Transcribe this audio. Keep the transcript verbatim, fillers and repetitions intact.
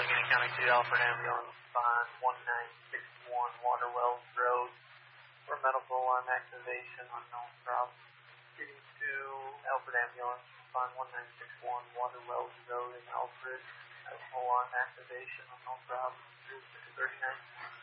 Allegheny County to Alfred Ambulance on one nine six one Water Wells Road for medical alarm activation, unknown problem. Getting to Alfred Ambulance on one nine six one Water Wells Road in Alfred. Medical alarm activation, unknown problem. two thirty-nine.